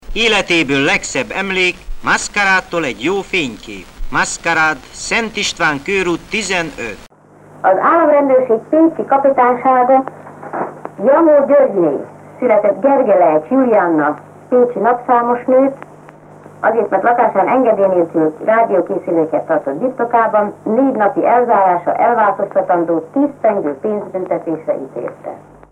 Életéből legszebb emlék, Maszkarádtól egy jó fénykép. Maszkarád, Szent István körút 15. Az államrendőrség pécsi kapitánysága Jamó Györgyné született Gergelej Julianna, pécsi napszámos nőt, azért, mert lakásán engedély nélkül rádiókészüléket tartott birtokában, 4 napi elzárása elváltoztatandó 10 pengő pénzbüntetésre ítélte.